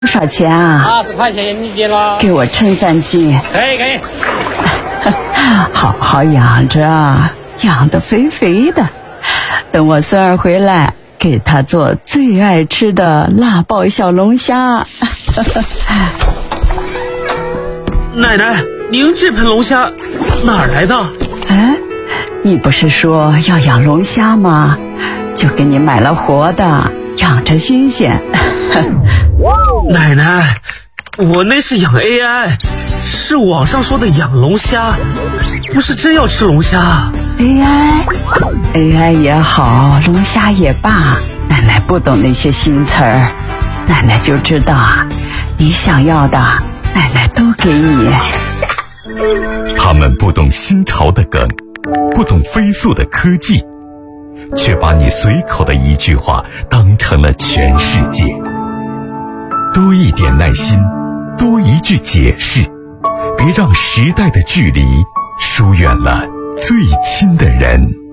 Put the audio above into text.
多少钱啊 ？20块钱一斤了。 给我称3斤。 可以。 好好养着，养得肥肥的。等我孙儿回来，给他做最爱吃的辣爆小龙虾。 奶奶，您这盆龙虾哪儿来的？ 哎，你不是说要养龙虾吗？就给你买了活的，养着新鲜。 奶奶，我那是养 AI， 是网上说的养龙虾，不是真要吃龙虾。 AI 也好，龙虾也罢，奶奶不懂那些新词儿，奶奶就知道啊，你想要的，奶奶都给你。 他们不懂新潮的梗，不懂飞速的科技，却把你随口的一句话当成了全世界。多一点耐心，多一句解释，别让时代的距离疏远了最亲的人。